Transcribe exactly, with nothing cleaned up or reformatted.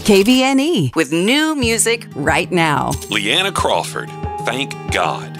K V N E with new music right now. Leanna Crawford, Thank God.